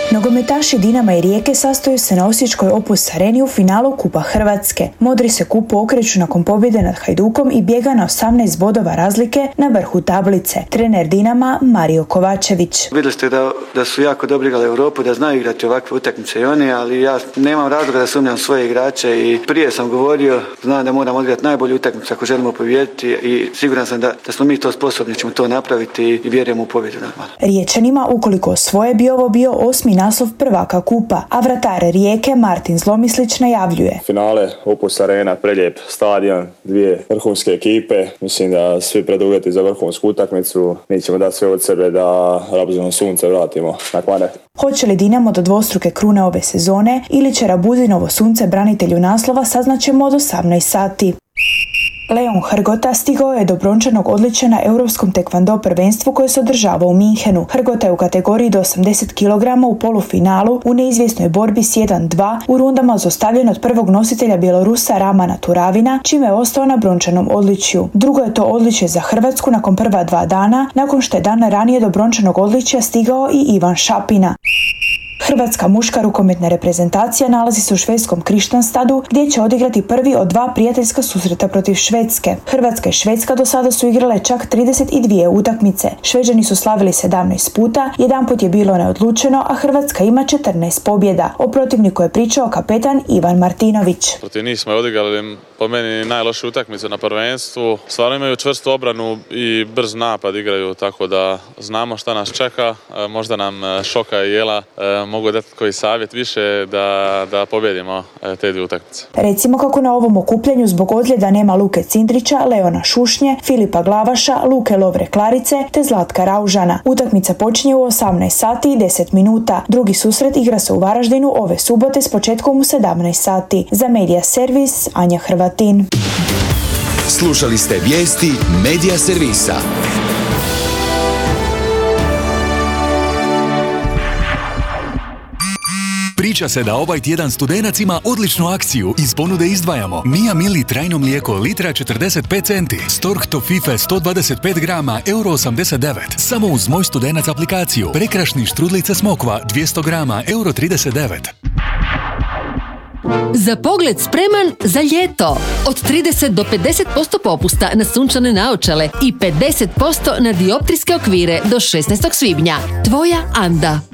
Nogometaši Dinama i Rijeke sastaju se na osječkoj Opus areni u finalu Kupa Hrvatske. Modri se kupu okreću nakon pobjede nad Hajdukom i bijega na 18 bodova razlike na vrhu tablice. Trener Dinama Mario Kovačević. Vidjeli ste da su jako dobro igrali Europu, da znaju igrati ovakve utakmice i oni, ali ja nemam razloga da sumnjam svoje igrače i prije sam govorio, znam da moramo odigrati najbolju utakmicu ako želimo pobijediti i siguran sam da smo mi to sposobni, ćemo to napraviti i vjerujemo u pobjedu. Riječanima, ukoliko osvoje, bi ovo bio 8. naslov prvaka kupa, a vratar Rijeke Martin Zlomislić najavljuje. Finale, Opus arena, prelijep stadion, dvije vrhunske ekipe. Mislim da svi preduvjeti za vrhunsku utakmicu. Mi ćemo dati sve od sebe da Rabuzino sunce vratimo na Kvane. Hoće li Dinamo do dvostruke krune ove sezone ili će Rabuzinovo sunce branitelju naslova, saznaćemo od 18 sati. Leon Hrgota stigao je do brončanog odličja na Europskom tekvando prvenstvu koje se održava u Minhenu. Hrgota je u kategoriji do 80 kg u polufinalu u neizvjesnoj borbi s 1-2 u rundama zostavljen od prvog nositelja Bjelorusa Ramana Turavina, čime je ostao na brončanom odličju. Drugo je to odličje za Hrvatsku nakon prva 2 dana, nakon što je dan ranije do brončanog odličja stigao i Ivan Šapina. Hrvatska muška rukometna reprezentacija nalazi se u švedskom Kristianstadu gdje će odigrati prvi od 2 prijateljska susreta protiv Švedske. Hrvatska i Švedska do sada su igrale čak 32 utakmice. Šveđani su slavili 17 puta, jedan put je bilo neodlučeno, a Hrvatska ima 14 pobjeda. O protivniku je pričao kapetan Ivan Martinović. Protiv njih smo odigrali po meni najlošiju utakmicu na prvenstvu. Stvarno imaju čvrstu obranu i brz napad igraju, tako da znamo šta nas čeka. Možda nam Šoka i Jela mogu dati koji savjet više da pobjedimo te dvije utakmice. Recimo kako na ovom okupljanju zbog ozljeda nema Luke Cindrića, Leona Šušnje, Filipa Glavaša, Luke Lovre Klarice te Zlatka Raužana. Utakmica počinje u 18 sati i 10 minuta. Drugi susret igra se u Varaždinu ove subote s početkom u 17 sati. Za Medija Servis, Anja Hrvatin. Slušali ste vijesti Medija Servisa. Priča se da ovaj tjedan Studenac ima odličnu akciju. Iz ponude izdvajamo Mia Mili trajno mlijeko litra 45 centi, Stork Tofife 125 grama euro 89. Samo uz Moj Studenac aplikaciju. Prekrašni štrudlice smokva 200 grama euro 39. Za pogled spreman za ljeto. Od 30 do 50% popusta na sunčane naočale i 50% na dioptrijske okvire do 16. svibnja. Tvoja Anda.